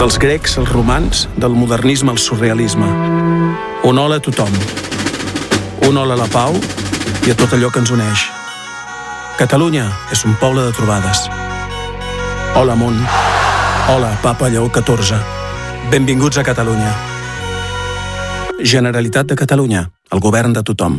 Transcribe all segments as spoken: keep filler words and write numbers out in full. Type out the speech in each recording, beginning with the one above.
dels grecs als romans, del modernisme al surrealisme. Un hola a tothom. Un hola a la pau i a tot allò que ens uneix. Catalunya és un poble de trobades. Hola, món. Hola, Papa Lleó catorze. Benvinguts a Catalunya. Generalitat de Catalunya, el govern de tothom.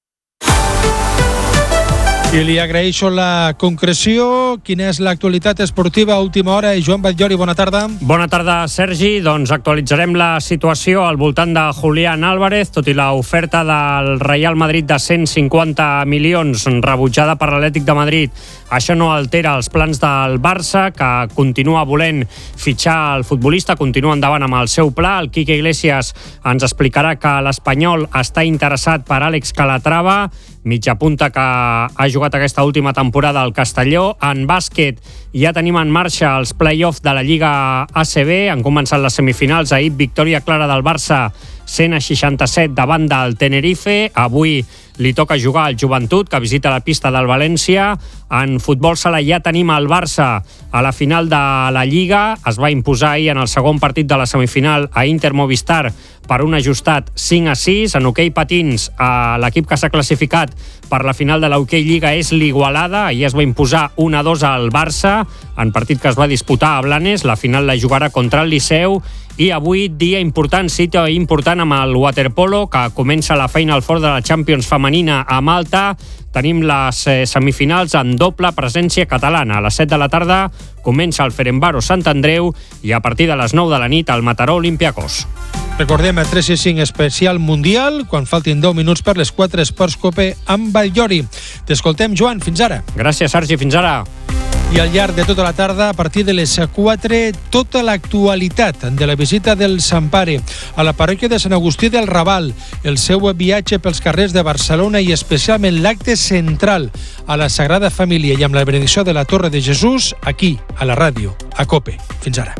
I li agraeixo la concreció. Quina és l'actualitat esportiva a última hora? Joan Batllori, bona tarda. Bona tarda, Sergi. Doncs actualitzarem la situació al voltant de Julián Álvarez, tot i l'oferta del Real Madrid de cent cinquanta milions rebutjada per l'Atlètic de Madrid. Això no altera els plans del Barça, que continua volent fitxar el futbolista, continua endavant amb el seu pla. El Quique Iglesias ens explicarà que l'Espanyol està interessat per Àlex Calatrava, mitja punta que ha jugat aquesta última temporada al Castelló. En bàsquet ja tenim en marxa els play-offs de la Lliga A C B. Han començat les semifinals. Ahir victòria clara del Barça cent a seixanta-set davant del Tenerife. Avui li toca jugar al Joventut, que visita la pista del València. En futbol sala ja tenim el Barça a la final de la Lliga. Es va imposar ahir en el segon partit de la semifinal a Inter Movistar per un ajustat cinc a sis. En hoquei patins, l'equip que s'ha classificat per la final de l'Hoquei Lliga és l'Igualada. Ahir es va imposar un a dos al Barça, en partit que es va disputar a Blanes. La final la jugarà contra el Liceu. I avui, dia important, cita important amb el waterpolo, que comença la Final Four de la Champions femenina a Malta. Tenim les semifinals amb doble presència catalana. A les set de la tarda comença el Ferenbaro Sant Andreu i a partir de les nou de la nit el Mataró Olympiacos. Recordem el tres i cinc especial mundial, quan faltin deu minuts per les quatre, Esports Cope amb Batllori. T'escoltem, Joan, fins ara. Gràcies, Sergi, fins ara. I al llarg de tota la tarda, a partir de les quatre, tota l'actualitat de la visita del Sant Pare a la parròquia de Sant Agustí del Raval, el seu viatge pels carrers de Barcelona i especialment l'acte central a la Sagrada Família i amb la benedicció de la Torre de Jesús, aquí, a la ràdio, a COPE. Fins ara.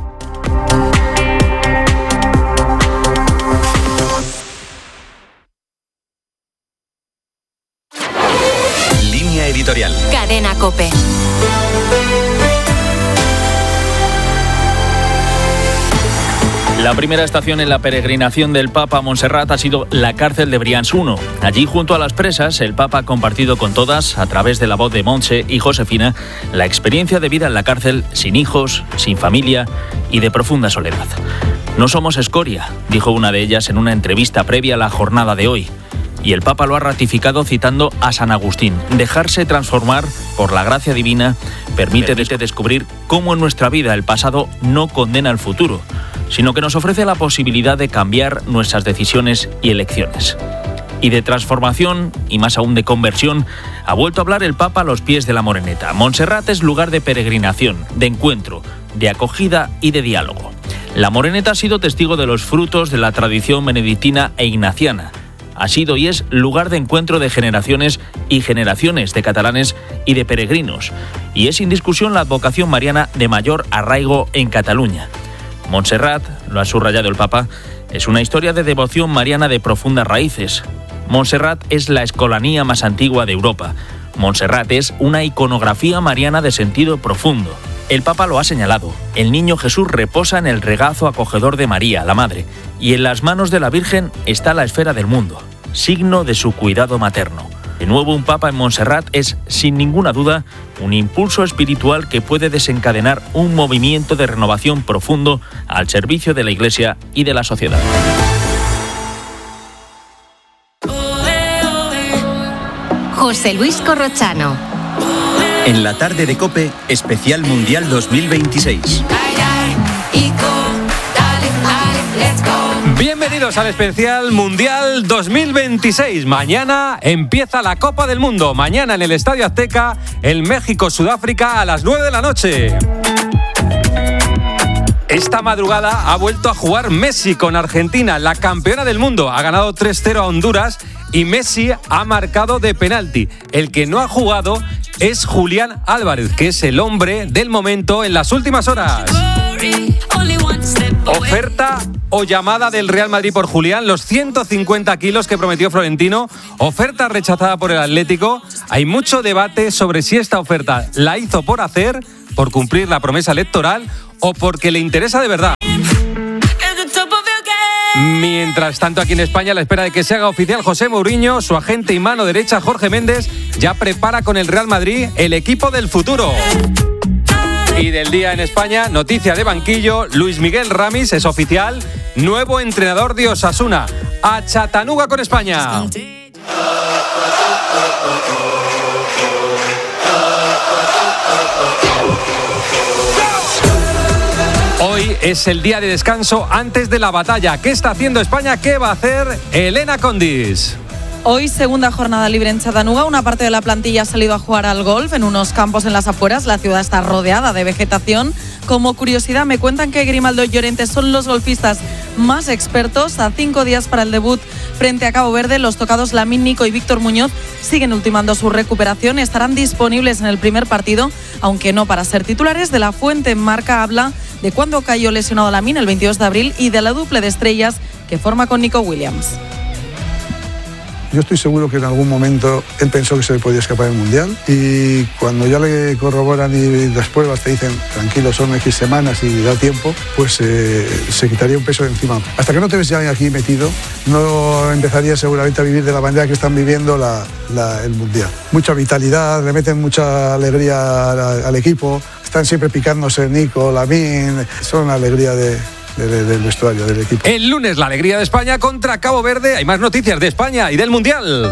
Línea editorial. Cadena COPE. La primera estación en la peregrinación del Papa a Montserrat ha sido la cárcel de Brians uno. Allí, junto a las presas, el Papa ha compartido con todas, a través de la voz de Montse y Josefina, la experiencia de vida en la cárcel sin hijos, sin familia y de profunda soledad. No somos escoria, dijo una de ellas en una entrevista previa a la jornada de hoy. Y el Papa lo ha ratificado citando a San Agustín. Dejarse transformar por la gracia divina permite, permite descubrir cómo en nuestra vida el pasado no condena el futuro, sino que nos ofrece la posibilidad de cambiar nuestras decisiones y elecciones. Y de transformación, y más aún de conversión, ha vuelto a hablar el Papa a los pies de la Moreneta. Montserrat es lugar de peregrinación, de encuentro, de acogida y de diálogo. La Moreneta ha sido testigo de los frutos de la tradición benedictina e ignaciana. Ha sido y es lugar de encuentro de generaciones y generaciones de catalanes y de peregrinos. Y es sin discusión la advocación mariana de mayor arraigo en Cataluña. Montserrat, lo ha subrayado el Papa, es una historia de devoción mariana de profundas raíces. Montserrat es la escolanía más antigua de Europa. Montserrat es una iconografía mariana de sentido profundo. El Papa lo ha señalado. El niño Jesús reposa en el regazo acogedor de María, la Madre, y en las manos de la Virgen está la esfera del mundo, signo de su cuidado materno. De nuevo, un Papa en Montserrat es, sin ninguna duda, un impulso espiritual que puede desencadenar un movimiento de renovación profundo al servicio de la Iglesia y de la sociedad. José Luis Corrochano. En la tarde de COPE, especial Mundial dos mil veintiséis. Bienvenidos al especial Mundial dos mil veintiséis. Mañana empieza la Copa del Mundo. Mañana en el Estadio Azteca, el México-Sudáfrica a las nueve de la noche. Esta madrugada ha vuelto a jugar Messi con Argentina, la campeona del mundo. Ha ganado tres cero a Honduras y Messi ha marcado de penalti. El que no ha jugado es Julián Álvarez, que es el hombre del momento en las últimas horas. Oferta o llamada del Real Madrid por Julián, los ciento cincuenta kilos que prometió Florentino, oferta rechazada por el Atlético. Hay mucho debate sobre si esta oferta la hizo por hacer, por cumplir la promesa electoral o porque le interesa de verdad. Mientras tanto, aquí en España, a la espera de que se haga oficial José Mourinho, su agente y mano derecha, Jorge Méndez, ya prepara con el Real Madrid el equipo del futuro. Y del día en España, noticia de banquillo, Luis Miguel Ramis es oficial, nuevo entrenador de Osasuna. A Chattanooga con España. Hoy es el día de descanso antes de la batalla. ¿Qué está haciendo España? ¿Qué va a hacer Elena Condis? Hoy, segunda jornada libre en Chattanooga. Una parte de la plantilla ha salido a jugar al golf en unos campos en las afueras. La ciudad está rodeada de vegetación. Como curiosidad, me cuentan que Grimaldo y Llorente son los golfistas más expertos. A cinco días para el debut frente a Cabo Verde, los tocados Lamine, Nico y Víctor Muñoz siguen ultimando su recuperación. Estarán disponibles en el primer partido, aunque no para ser titulares. De la Fuente en Marca habla de cuándo cayó lesionado Lamine, el veintidós de abril, y de la duple de estrellas que forma con Nico Williams. Yo estoy seguro que en algún momento él pensó que se le podía escapar el Mundial, y cuando ya le corroboran y las pruebas te dicen tranquilo, son X semanas y da tiempo, pues eh, se quitaría un peso de encima. Hasta que no te ves ya aquí metido, no empezaría seguramente a vivir de la manera que están viviendo la, la, el Mundial. Mucha vitalidad, le meten mucha alegría al, al equipo, están siempre picándose Nico, Lamine, son la alegría de... del vestuario, del equipo. El lunes, la alegría de España contra Cabo Verde. Hay más noticias de España y del Mundial.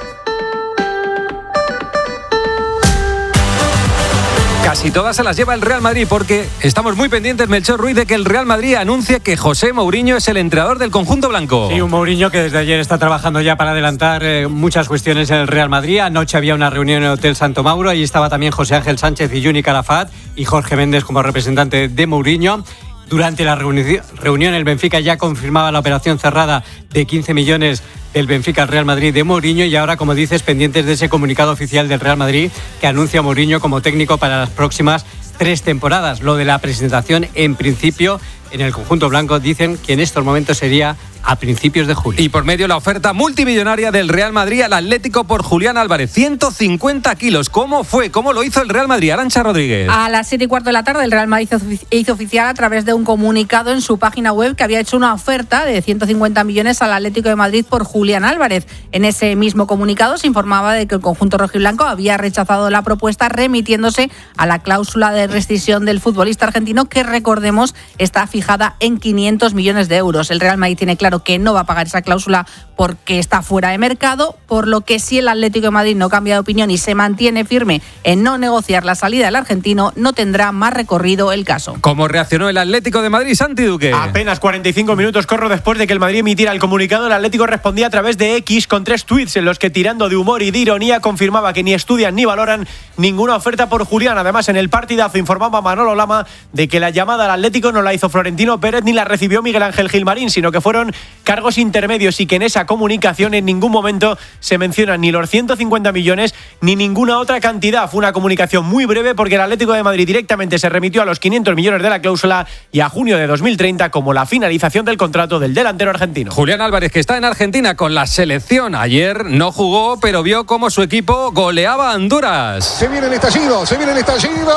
Casi todas se las lleva el Real Madrid, porque estamos muy pendientes, Melchor Ruiz, de que el Real Madrid anuncie que José Mourinho es el entrenador del conjunto blanco. Sí, un Mourinho que desde ayer está trabajando ya para adelantar eh, muchas cuestiones en el Real Madrid. Anoche había una reunión en el Hotel Santo Mauro, ahí estaba también José Ángel Sánchez y Juni Calafat y Jorge Méndez como representante de Mourinho. Durante la reunión, el Benfica ya confirmaba la operación cerrada de quince millones del Benfica al Real Madrid de Mourinho, y ahora, como dices, pendientes de ese comunicado oficial del Real Madrid que anuncia a Mourinho como técnico para las próximas tres temporadas. Lo de la presentación, en principio, en el conjunto blanco, dicen que en estos momentos sería a principios de julio. Y por medio la oferta multimillonaria del Real Madrid al Atlético por Julián Álvarez, ciento cincuenta kilos. ¿Cómo fue? ¿Cómo lo hizo el Real Madrid? Arantxa Rodríguez. A las siete y cuarto de la tarde, el Real Madrid hizo oficial a través de un comunicado en su página web que había hecho una oferta de ciento cincuenta millones al Atlético de Madrid por Julián Álvarez. En ese mismo comunicado se informaba de que el conjunto rojiblanco había rechazado la propuesta, remitiéndose a la cláusula de rescisión del futbolista argentino, que, recordemos, está fijada en quinientos millones de euros. El Real Madrid tiene claro que no va a pagar esa cláusula porque está fuera de mercado, por lo que si el Atlético de Madrid no cambia de opinión y se mantiene firme en no negociar la salida del argentino, no tendrá más recorrido el caso. ¿Cómo reaccionó el Atlético de Madrid, Santi Duque? Apenas cuarenta y cinco minutos, Corro, después de que el Madrid emitiera el comunicado, el Atlético respondía a través de X con tres tuits en los que, tirando de humor y de ironía, confirmaba que ni estudian ni valoran ninguna oferta por Julián. Además, en el partidazo informaba Manolo Lama de que la llamada al Atlético no la hizo Florentino Pérez ni la recibió Miguel Ángel Gilmarín, sino que fueron cargos intermedios, y que en esa comunicación en ningún momento se mencionan ni los ciento cincuenta millones ni ninguna otra cantidad. Fue una comunicación muy breve, porque el Atlético de Madrid directamente se remitió a los quinientos millones de la cláusula y a junio de dos mil treinta como la finalización del contrato del delantero argentino. Julián Álvarez, que está en Argentina con la selección. Ayer no jugó, pero vio cómo su equipo goleaba a Honduras. Se viene el estallido, se viene el estallido.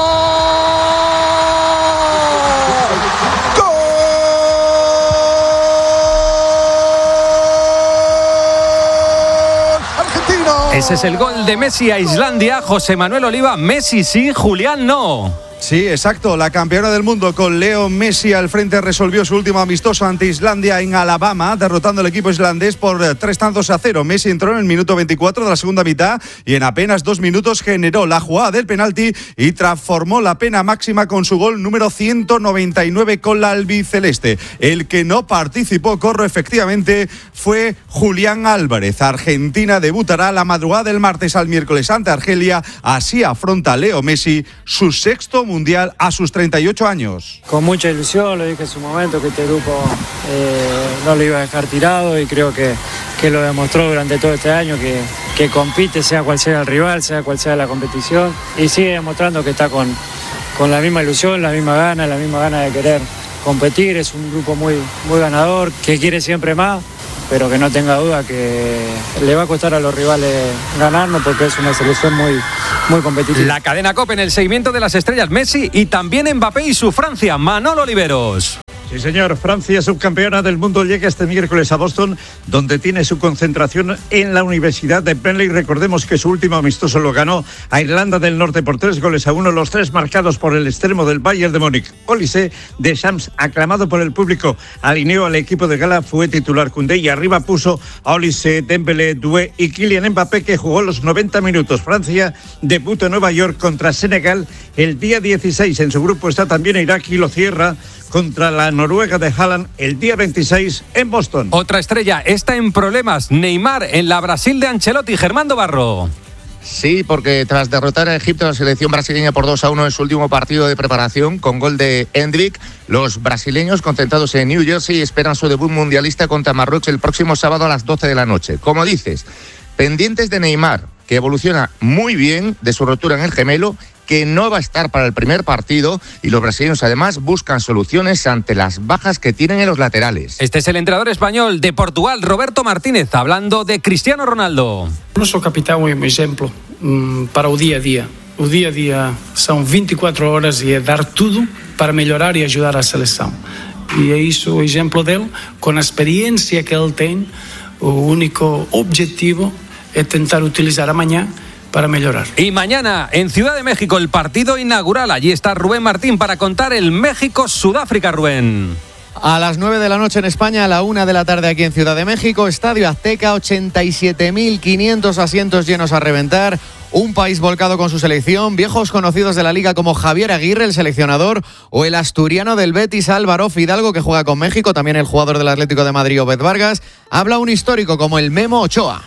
Ese es el gol de Messi a Islandia. José Manuel Oliva, Messi sí, Julián no. Sí, exacto. La campeona del mundo, con Leo Messi al frente, resolvió su último amistoso ante Islandia en Alabama, derrotando al equipo islandés por tres tantos a cero. Messi entró en el minuto veinticuatro de la segunda mitad y en apenas dos minutos generó la jugada del penalti y transformó la pena máxima con su gol número ciento noventa y nueve con la albiceleste. El que no participó, Corro, efectivamente, fue Julián Álvarez. Argentina debutará la madrugada del martes al miércoles ante Argelia. Así afronta Leo Messi su sexto mundial a sus treinta y ocho años. Con mucha ilusión, lo dije en su momento, que este grupo eh, no lo iba a dejar tirado, y creo que, que lo demostró durante todo este año, que, que compite sea cual sea el rival, sea cual sea la competición, y sigue demostrando que está con, con la misma ilusión, la misma gana, la misma gana de querer competir. Es un grupo muy, muy ganador, que quiere siempre más, pero que no tenga duda que le va a costar a los rivales ganarnos, porque es una selección muy, muy competitiva. La cadena COPE en el seguimiento de las estrellas Messi y también Mbappé y su Francia. Manolo Oliveros. Sí, señor. Francia, subcampeona del mundo, llega este miércoles a Boston, donde tiene su concentración en la Universidad de Penley. Recordemos que su último amistoso lo ganó a Irlanda del Norte por tres goles a uno, los tres marcados por el extremo del Bayern de Múnich. Olise Deschamps, aclamado por el público, alineó al equipo de gala, fue titular Koundé y arriba puso a Olise, Dembélé, Doué y Kylian Mbappé, que jugó los noventa minutos. Francia debuta en Nueva York contra Senegal el día dieciséis. En su grupo está también Irak y lo cierra contra la Noruega de Haaland el día veintiséis en Boston. Otra estrella está en problemas, Neymar en la Brasil de Ancelotti. Germán Barro. Sí, porque tras derrotar a Egipto, la selección brasileña por dos a uno en su último partido de preparación con gol de Endrick, los brasileños, concentrados en New Jersey, esperan su debut mundialista contra Marruecos el próximo sábado a las doce de la noche. Como dices, pendientes de Neymar, que evoluciona muy bien de su rotura en el gemelo, que no va a estar para el primer partido, y los brasileños además buscan soluciones ante las bajas que tienen en los laterales. Este es el entrenador español de Portugal, Roberto Martínez, hablando de Cristiano Ronaldo. Nosso capitão é um exemplo um, para o dia a dia. O dia a dia são vinte e quatro horas e é dar tudo para melhorar e ajudar a seleção. E é isso o exemplo dele, com a experiência que ele tem, o único objetivo é tentar utilizar amanhã para mejorar. Y mañana en Ciudad de México el partido inaugural. Allí está Rubén Martín para contar el México-Sudáfrica, Rubén. A las nueve de la noche en España, a la una de la tarde aquí en Ciudad de México, Estadio Azteca, ochenta y siete mil quinientos asientos llenos a reventar. Un país volcado con su selección, viejos conocidos de la liga como Javier Aguirre, el seleccionador, o el asturiano del Betis, Álvaro Fidalgo, que juega con México, también el jugador del Atlético de Madrid, Obed Vargas. Habla un histórico como el Memo Ochoa.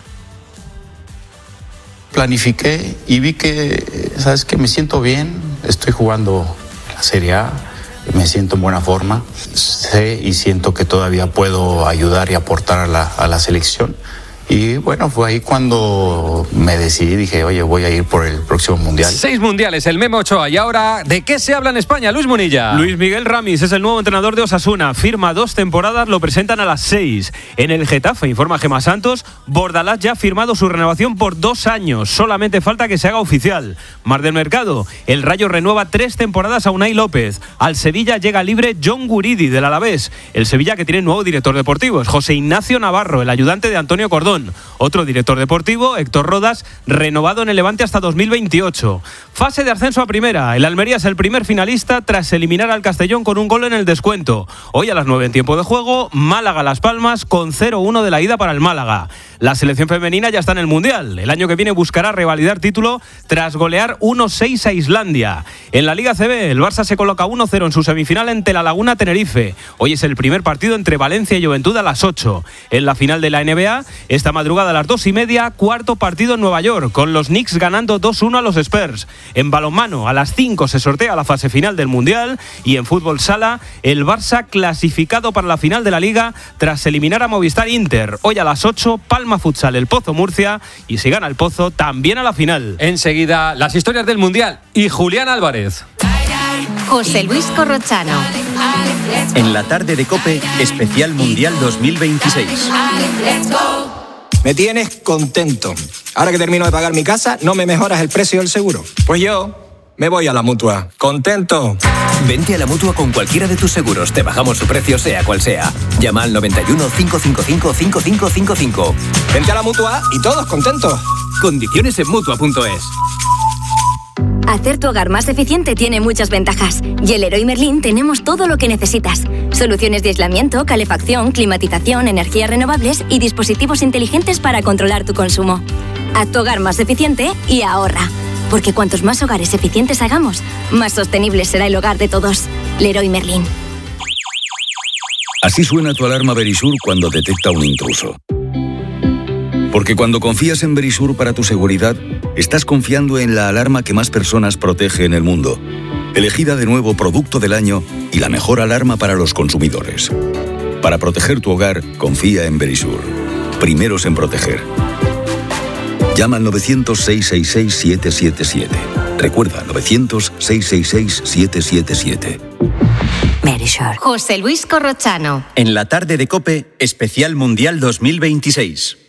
Planifiqué y vi que, ¿sabes qué? Me siento bien, estoy jugando la Serie A, me siento en buena forma, sé y siento que todavía puedo ayudar y aportar a la, a la selección. Y bueno, fue ahí cuando me decidí, dije, oye, voy a ir por el próximo Mundial. Seis mundiales, el Memo Ochoa. Y ahora, ¿de qué se habla en España? Luis Munilla. Luis Miguel Ramis es el nuevo entrenador de Osasuna. Firma dos temporadas, lo presentan a las seis. En el Getafe, informa Gemma Santos, Bordalás ya ha firmado su renovación por dos años. Solamente falta que se haga oficial. Mar del Mercado, el Rayo renueva tres temporadas a Unai López. Al Sevilla llega libre John Guridi, del Alavés. El Sevilla, que tiene nuevo director deportivo, es José Ignacio Navarro, el ayudante de Antonio Cordón. Otro director deportivo, Héctor Rodas, renovado en el Levante hasta dos mil veintiocho. Fase de ascenso a primera. El Almería es el primer finalista tras eliminar al Castellón con un gol en el descuento. Hoy a las nueve en tiempo de juego, Málaga-Las Palmas con cero uno de la ida para el Málaga. La selección femenina ya está en el Mundial. El año que viene buscará revalidar título tras golear uno seis a Islandia. En la Liga C B, el Barça se coloca uno cero en su semifinal ante la Laguna Tenerife. Hoy es el primer partido entre Valencia y Juventud a las ocho. En la final de la N B A, esta madrugada a las dos y media, cuarto partido en Nueva York, con los Knicks ganando dos uno a los Spurs. En balonmano, a las cinco se sortea la fase final del Mundial, y en fútbol sala, el Barça clasificado para la final de la Liga tras eliminar a Movistar Inter. Hoy a las ocho, Palma Futsal, el Pozo Murcia, y si gana el Pozo, también a la final. Enseguida, las historias del Mundial y Julián Álvarez. José Luis Corrochano. En la tarde de COPE, especial Mundial dos mil veintiséis. Me tienes contento. Ahora que termino de pagar mi casa, ¿no me mejoras el precio del seguro? Pues yo me voy a la Mutua. ¿Contento? Vente a la Mutua con cualquiera de tus seguros. Te bajamos su precio, sea cual sea. Llama al noventa y uno, cinco cinco cinco, cinco cinco cinco cinco. Vente a la Mutua y todos contentos. Condiciones en Mutua punto es. Hacer tu hogar más eficiente tiene muchas ventajas. Y en Leroy Merlin tenemos todo lo que necesitas. Soluciones de aislamiento, calefacción, climatización, energías renovables y dispositivos inteligentes para controlar tu consumo. Haz tu hogar más eficiente y ahorra. Porque cuantos más hogares eficientes hagamos, más sostenible será el hogar de todos. Leroy Merlin. Así suena tu alarma Verisur cuando detecta un intruso. Porque cuando confías en Verisur para tu seguridad, estás confiando en la alarma que más personas protege en el mundo. Elegida de nuevo Producto del Año y la mejor alarma para los consumidores. Para proteger tu hogar, confía en Verisur. Primeros en proteger. Llama al novecientos, seiscientos sesenta y seis, siete siete siete. Recuerda, novecientos, seiscientos sesenta y seis, siete siete siete. Verisur. José Luis Corrochano. En la tarde de COPE, especial Mundial dos mil veintiséis.